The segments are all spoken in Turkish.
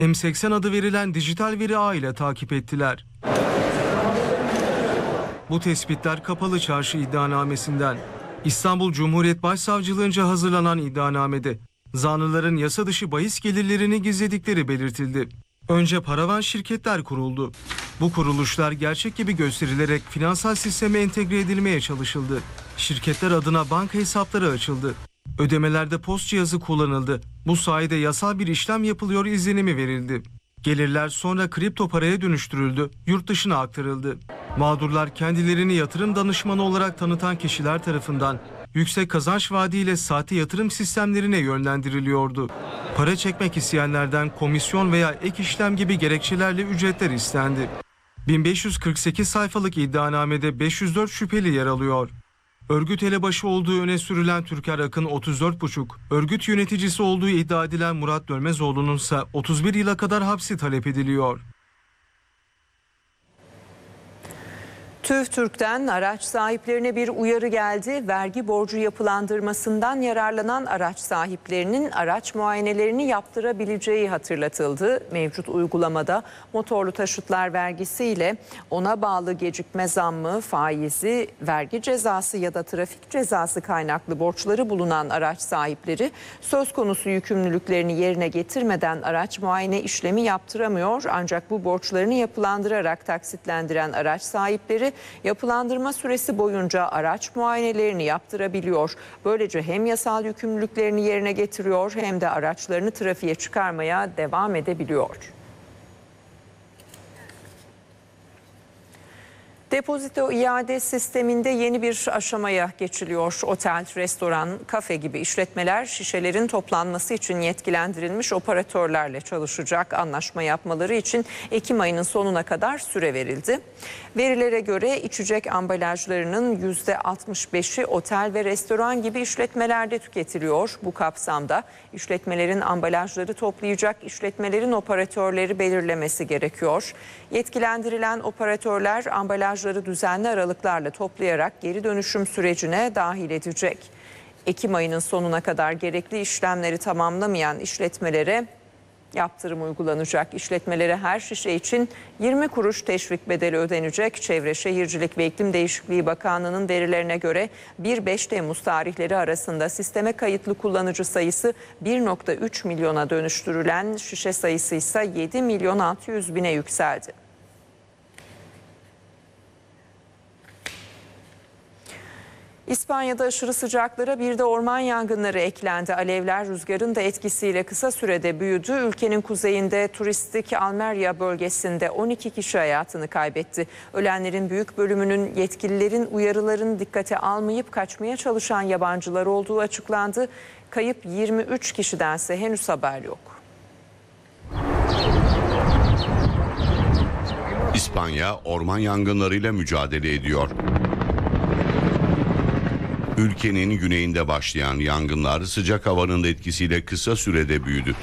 M80 adı verilen dijital veri ağ ile takip ettiler. Bu tespitler Kapalı Çarşı iddianamesinden. İstanbul Cumhuriyet Başsavcılığınca hazırlanan iddianamede zanlıların yasa dışı bahis gelirlerini gizledikleri belirtildi. Önce paravan şirketler kuruldu. Bu kuruluşlar gerçek gibi gösterilerek finansal sisteme entegre edilmeye çalışıldı. Şirketler adına banka hesapları açıldı. Ödemelerde post cihazı kullanıldı. Bu sayede yasal bir işlem yapılıyor izlenimi verildi. Gelirler sonra kripto paraya dönüştürüldü, yurt dışına aktarıldı. Mağdurlar kendilerini yatırım danışmanı olarak tanıtan kişiler tarafından yüksek kazanç vaadiyle sahte yatırım sistemlerine yönlendiriliyordu. Para çekmek isteyenlerden komisyon veya ek işlem gibi gerekçelerle ücretler istendi. 1548 sayfalık iddianamede 504 şüpheli yer alıyor. Örgüt elebaşı olduğu öne sürülen Türker Akın 34,5, örgüt yöneticisi olduğu iddia edilen Murat Dönmezoğlu'nun ise 31 yıla kadar hapsi talep ediliyor. TÜV TÜRK'ten araç sahiplerine bir uyarı geldi. Vergi borcu yapılandırmasından yararlanan araç sahiplerinin araç muayenelerini yaptırabileceği hatırlatıldı. Mevcut uygulamada motorlu taşıtlar vergisi ile ona bağlı gecikme zammı, faizi, vergi cezası ya da trafik cezası kaynaklı borçları bulunan araç sahipleri söz konusu yükümlülüklerini yerine getirmeden araç muayene işlemi yaptıramıyor. Ancak bu borçlarını yapılandırarak taksitlendiren araç sahipleri yapılandırma süresi boyunca araç muayenelerini yaptırabiliyor. Böylece hem yasal yükümlülüklerini yerine getiriyor hem de araçlarını trafiğe çıkarmaya devam edebiliyor. Depozito iade sisteminde yeni bir aşamaya geçiliyor. Otel, restoran, kafe gibi işletmeler şişelerin toplanması için yetkilendirilmiş operatörlerle çalışacak. Anlaşma yapmaları için Ekim ayının sonuna kadar süre verildi. Verilere göre içecek ambalajlarının %65'i otel ve restoran gibi işletmelerde tüketiliyor. Bu kapsamda işletmelerin ambalajları toplayacak işletmelerin operatörleri belirlemesi gerekiyor. Yetkilendirilen operatörler ambalajları düzenli aralıklarla toplayarak geri dönüşüm sürecine dahil edecek. Ekim ayının sonuna kadar gerekli işlemleri tamamlamayan işletmelere yaptırım uygulanacak. İşletmelere her şişe için 20 kuruş teşvik bedeli ödenecek. Çevre Şehircilik ve İklim Değişikliği Bakanlığı'nın verilerine göre 1-5 Temmuz tarihleri arasında sisteme kayıtlı kullanıcı sayısı 1,3 milyona dönüştürülen şişe sayısı ise 7 milyon 600 bine yükseldi. İspanya'da aşırı sıcaklara bir de orman yangınları eklendi. Alevler rüzgarın da etkisiyle kısa sürede büyüdü. Ülkenin kuzeyinde turistik Almeria bölgesinde 12 kişi hayatını kaybetti. Ölenlerin büyük bölümünün yetkililerin uyarılarını dikkate almayıp kaçmaya çalışan yabancılar olduğu açıklandı. Kayıp 23 kişidense henüz haber yok. İspanya orman yangınlarıyla mücadele ediyor. Ülkenin güneyinde başlayan yangınlar sıcak havanın etkisiyle kısa sürede büyüdü.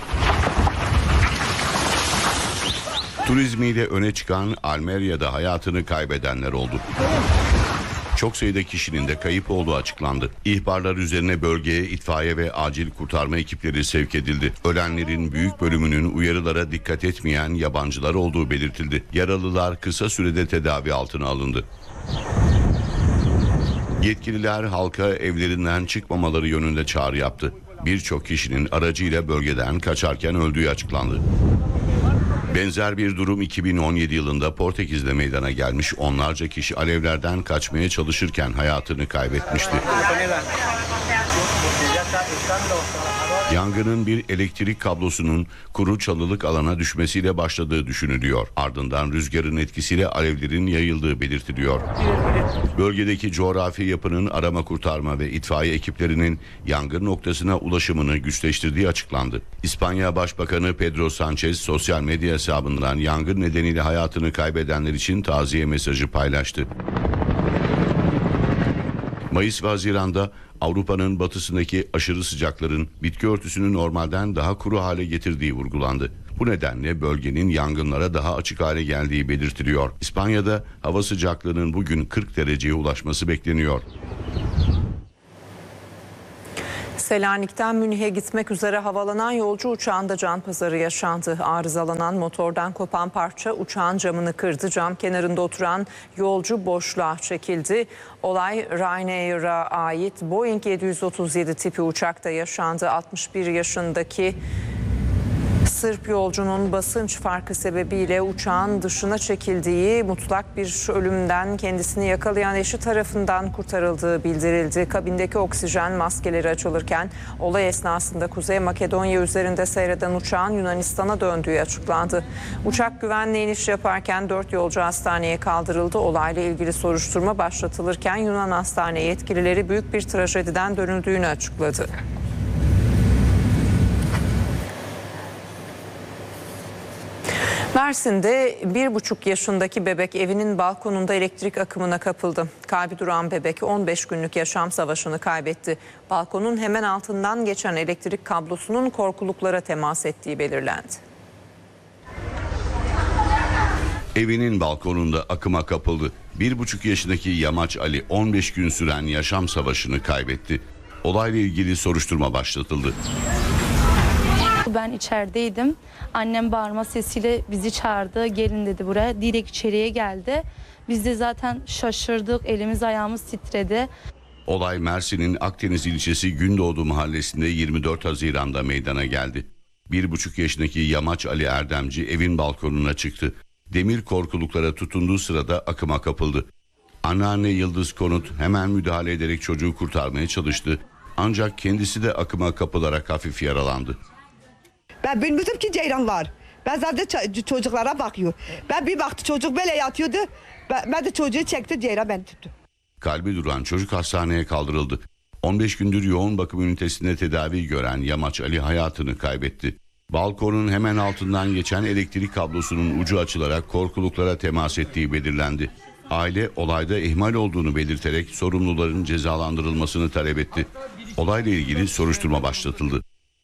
Turizmiyle öne çıkan Almeria'da hayatını kaybedenler oldu. Çok sayıda kişinin de kayıp olduğu açıklandı. İhbarlar üzerine bölgeye itfaiye ve acil kurtarma ekipleri sevk edildi. Ölenlerin büyük bölümünün uyarılara dikkat etmeyen yabancılar olduğu belirtildi. Yaralılar kısa sürede tedavi altına alındı. Yetkililer halka evlerinden çıkmamaları yönünde çağrı yaptı. Birçok kişinin aracıyla bölgeden kaçarken öldüğü açıklandı. Benzer bir durum 2017 yılında Portekiz'de meydana gelmiş. Onlarca kişi alevlerden kaçmaya çalışırken hayatını kaybetmişti. Yangının bir elektrik kablosunun kuru çalılık alana düşmesiyle başladığı düşünülüyor. Ardından rüzgarın etkisiyle alevlerin yayıldığı belirtiliyor. Bölgedeki coğrafi yapının arama kurtarma ve itfaiye ekiplerinin yangın noktasına ulaşımını güçleştirdiği açıklandı. İspanya Başbakanı Pedro Sanchez sosyal medya hesabından yangın nedeniyle hayatını kaybedenler için taziye mesajı paylaştı. Mayıs ve Haziran'da Avrupa'nın batısındaki aşırı sıcakların bitki örtüsünü normalden daha kuru hale getirdiği vurgulandı. Bu nedenle bölgenin yangınlara daha açık hale geldiği belirtiliyor. İspanya'da hava sıcaklığının bugün 40 dereceye ulaşması bekleniyor. Selanik'ten Münih'e gitmek üzere havalanan yolcu uçağında can pazarı yaşandı. Arızalanan motordan kopan parça uçağın camını kırdı. Cam kenarında oturan yolcu boşluğa çekildi. Olay Ryanair'a ait Boeing 737 tipi uçakta yaşandı. 61 yaşındaki Sırp yolcunun basınç farkı sebebiyle uçağın dışına çekildiği, mutlak bir ölümden kendisini yakalayan eşi tarafından kurtarıldığı bildirildi. Kabindeki oksijen maskeleri açılırken olay esnasında Kuzey Makedonya üzerinde seyreden uçağın Yunanistan'a döndüğü açıklandı. Uçak güvenli iniş yaparken 4 yolcu hastaneye kaldırıldı. Olayla ilgili soruşturma başlatılırken Yunan hastane yetkilileri büyük bir trajediden dönüldüğünü açıkladı. Mersin'de 1,5 yaşındaki bebek evinin balkonunda elektrik akımına kapıldı. Kalbi duran bebek 15 günlük yaşam savaşını kaybetti. Balkonun hemen altından geçen elektrik kablosunun korkuluklara temas ettiği belirlendi. Evinin balkonunda akıma kapıldı. 1,5 yaşındaki Yamaç Ali 15 gün süren yaşam savaşını kaybetti. Olayla ilgili soruşturma başlatıldı. Ben içerideydim. Annem bağırma sesiyle bizi çağırdı. Gelin dedi buraya. Direkt içeriye geldi. Biz de zaten şaşırdık. Elimiz ayağımız titredi. Olay Mersin'in Akdeniz ilçesi Gündoğdu mahallesinde 24 Haziran'da meydana geldi. 1,5 yaşındaki Yamaç Ali Erdemci evin balkonuna çıktı. Demir korkuluklara tutunduğu sırada akıma kapıldı. Anneanne Yıldız Konut hemen müdahale ederek çocuğu kurtarmaya çalıştı. Ancak kendisi de akıma kapılarak hafif yaralandı. Ben bilmiyordum ki ceyran var. Ben zaten çocuklara bakıyor. Ben bir baktı çocuk böyle yatıyordu. Ben de çocuğu çekti, ceyran beni tuttu. Kalbi duran çocuk hastaneye kaldırıldı. 15 gündür yoğun bakım ünitesinde tedavi gören Yamaç Ali hayatını kaybetti. Balkonun hemen altından geçen elektrik kablosunun ucu açılarak korkuluklara temas ettiği belirlendi. Aile olayda ihmal olduğunu belirterek sorumluların cezalandırılmasını talep etti. Olayla ilgili soruşturma başlatıldı.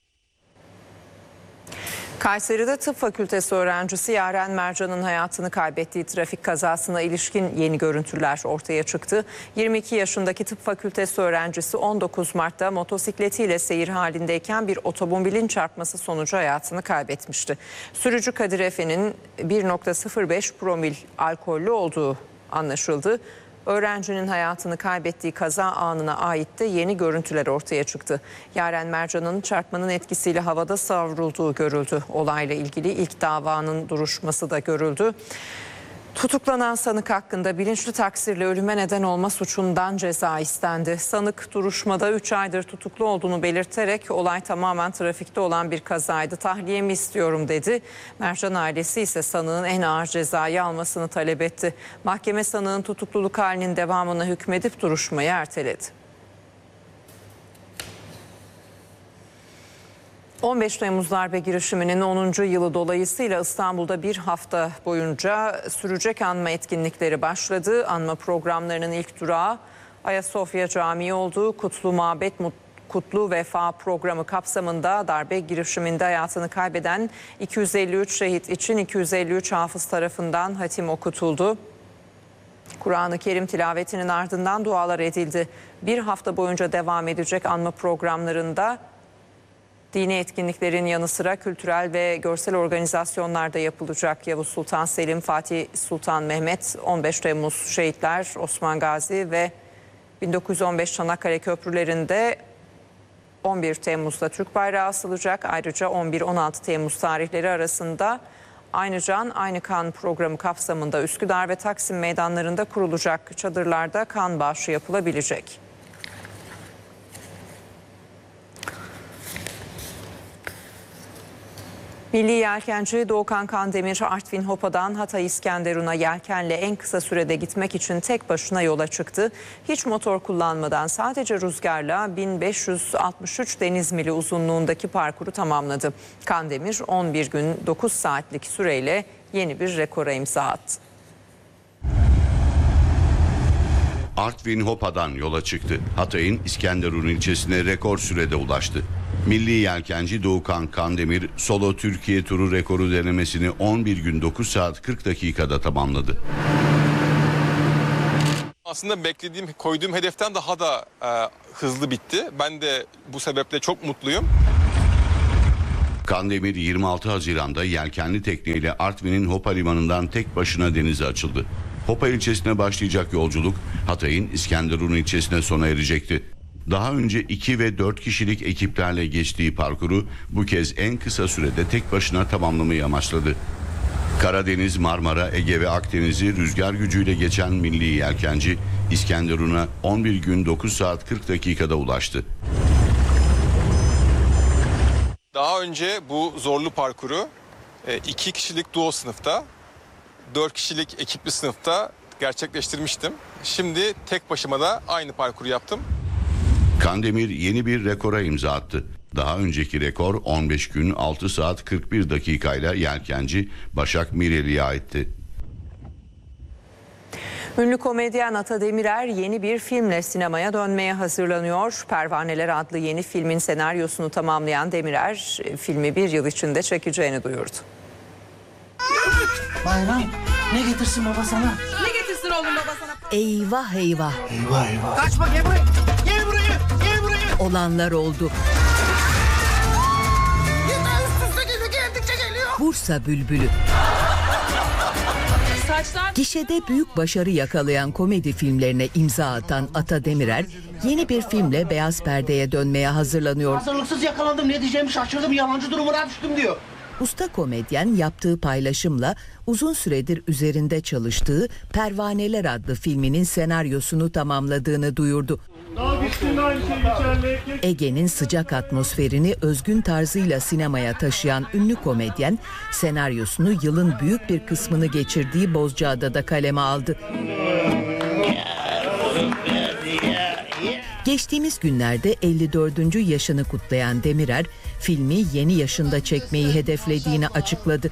Kayseri'de tıp fakültesi öğrencisi Yaren Mercan'ın hayatını kaybettiği trafik kazasına ilişkin yeni görüntüler ortaya çıktı. 22 yaşındaki tıp fakültesi öğrencisi 19 Mart'ta motosikletiyle seyir halindeyken bir otomobilin çarpması sonucu hayatını kaybetmişti. Sürücü Kadir Efe'nin 1,05 promil alkollü olduğu anlaşıldı. Öğrencinin hayatını kaybettiği kaza anına ait de yeni görüntüler ortaya çıktı. Yaren Mercan'ın çarpmanın etkisiyle havada savrulduğu görüldü. Olayla ilgili ilk davanın duruşması da görüldü. Tutuklanan sanık hakkında bilinçli taksirle ölüme neden olma suçundan ceza istendi. Sanık duruşmada 3 aydır tutuklu olduğunu belirterek olay tamamen trafikte olan bir kazaydı, tahliyemi istiyorum dedi. Mercan ailesi ise sanığın en ağır cezayı almasını talep etti. Mahkeme sanığın tutukluluk halinin devamına hükmedip duruşmayı erteledi. 15 Temmuz darbe girişiminin 10. yılı dolayısıyla İstanbul'da bir hafta boyunca sürecek anma etkinlikleri başladı. Anma programlarının ilk durağı Ayasofya Camii oldu. Kutlu Mabet Kutlu Vefa programı kapsamında darbe girişiminde hayatını kaybeden 253 şehit için 253 hafız tarafından hatim okutuldu. Kur'an-ı Kerim tilavetinin ardından dualar edildi. Bir hafta boyunca devam edecek anma programlarında dini etkinliklerin yanı sıra kültürel ve görsel organizasyonlar da yapılacak. Yavuz Sultan Selim, Fatih Sultan Mehmet, 15 Temmuz şehitler, Osman Gazi ve 1915 Çanakkale köprülerinde 11 Temmuz'da Türk bayrağı asılacak. Ayrıca 11-16 Temmuz tarihleri arasında Aynı Can Aynı Kan programı kapsamında Üsküdar ve Taksim meydanlarında kurulacak çadırlarda kan bağışı yapılabilecek. Milli yelkenci Doğukan Kandemir, Artvin Hopa'dan Hatay İskenderun'a yelkenle en kısa sürede gitmek için tek başına yola çıktı. Hiç motor kullanmadan sadece rüzgarla 1563 deniz mili uzunluğundaki parkuru tamamladı. Kandemir 11 gün 9 saatlik süreyle yeni bir rekora imza attı. Artvin Hopa'dan yola çıktı. Hatay'ın İskenderun ilçesine rekor sürede ulaştı. Milli yelkenci Doğukan Kandemir solo Türkiye turu rekoru denemesini 11 gün 9 saat 40 dakikada tamamladı. Aslında koyduğum hedeften daha da hızlı bitti. Ben de bu sebeple çok mutluyum. Kandemir 26 Haziran'da yelkenli tekneyle Artvin'in Hopa limanından tek başına denize açıldı. Hopa ilçesine başlayacak yolculuk Hatay'ın İskenderun ilçesine sona erecekti. Daha önce 2 ve 4 kişilik ekiplerle geçtiği parkuru bu kez en kısa sürede tek başına tamamlamayı amaçladı. Karadeniz, Marmara, Ege ve Akdeniz'i rüzgar gücüyle geçen milli yelkenci İskenderun'a 11 gün 9 saat 40 dakikada ulaştı. Daha önce bu zorlu parkuru 2 kişilik duo sınıfta, 4 kişilik ekipli sınıfta gerçekleştirmiştim. Şimdi tek başıma da aynı parkuru yaptım. Kandemir yeni bir rekora imza attı. Daha önceki rekor 15 gün 6 saat 41 dakikayla yelkenci Başak Mireli'ye aitti. Ünlü komedyen Ata Demirer yeni bir filmle sinemaya dönmeye hazırlanıyor. Pervaneler adlı yeni filmin senaryosunu tamamlayan Demirer, filmi 1 yıl içinde çekeceğini duyurdu. Bayram ne getirsin baba sana? Ne getirsin oğlum baba sana? Eyvah eyvah. Eyvah eyvah. Kaçma gel buraya. Gel buraya. Gel buraya. Olanlar oldu. Üst üste geliyor, geldikçe geliyor. Bursa Bülbülü. Saçlar... Gişede büyük başarı yakalayan komedi filmlerine imza atan Ata Demirer yeni bir filmle beyaz perdeye dönmeye hazırlanıyor. Hazırlıksız yakalandım, ne diyeceğimi şaşırdım, yalancı durumuna düştüm diyor. Usta komedyen yaptığı paylaşımla uzun süredir üzerinde çalıştığı Pervaneler adlı filminin senaryosunu tamamladığını duyurdu. Ege'nin sıcak atmosferini özgün tarzıyla sinemaya taşıyan ünlü komedyen senaryosunu yılın büyük bir kısmını geçirdiği Bozcaada'da kaleme aldı. Geçtiğimiz günlerde 54. yaşını kutlayan Demirer, filmi yeni yaşında çekmeyi hedeflediğini açıkladı.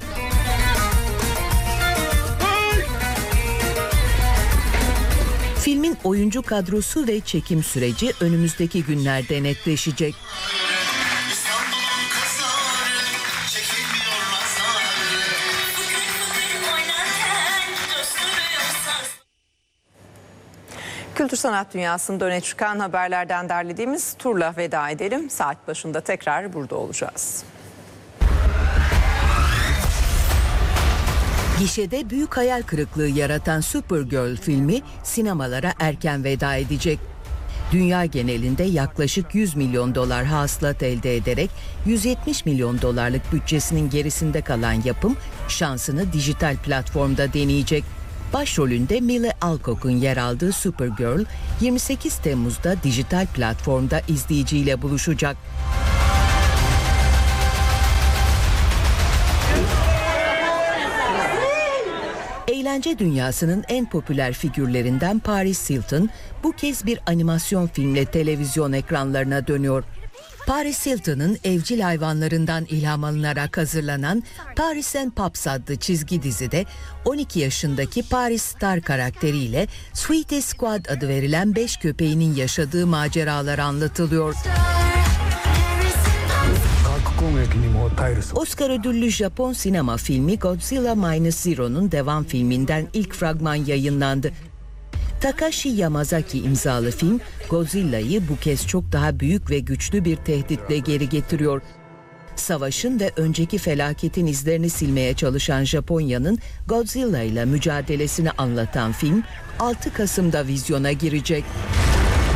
Filmin oyuncu kadrosu ve çekim süreci önümüzdeki günlerde netleşecek. Kültür sanat dünyasında öne çıkan haberlerden derlediğimiz turla veda edelim. Saat başında tekrar burada olacağız. Gişede büyük hayal kırıklığı yaratan Supergirl filmi sinemalara erken veda edecek. Dünya genelinde yaklaşık 100 milyon dolar hasılat elde ederek 170 milyon dolarlık bütçesinin gerisinde kalan yapım şansını dijital platformda deneyecek. Başrolünde Millie Alcock'un yer aldığı Supergirl 28 Temmuz'da dijital platformda izleyiciyle buluşacak. Eğlence dünyasının en popüler figürlerinden Paris Hilton bu kez bir animasyon filmle televizyon ekranlarına dönüyor. Paris Hilton'ın evcil hayvanlarından ilham alınarak hazırlanan Paris and Pups adlı çizgi dizide 12 yaşındaki Paris Star karakteriyle Sweetie Squad adı verilen 5 köpeğinin yaşadığı maceralar anlatılıyor. Oscar ödüllü Japon sinema filmi Godzilla Minus Zero'nun devam filminden ilk fragman yayınlandı. Takashi Yamazaki imzalı film, Godzilla'yı bu kez çok daha büyük ve güçlü bir tehditle geri getiriyor. Savaşın ve önceki felaketin izlerini silmeye çalışan Japonya'nın Godzilla ile mücadelesini anlatan film 6 Kasım'da vizyona girecek.